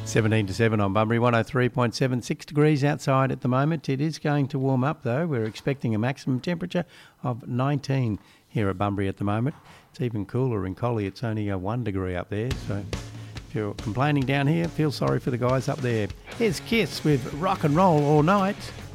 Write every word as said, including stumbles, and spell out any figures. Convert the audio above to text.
seventeen to seven on Bunbury, one oh three point seven, six degrees outside at the moment. It is going to warm up though. We're expecting a maximum temperature of nineteen here at Bunbury at the moment. It's even cooler in Collie. It's only a one degree up there. So if you're complaining down here, feel sorry for the guys up there. Here's Kiss with Rock and Roll All Night.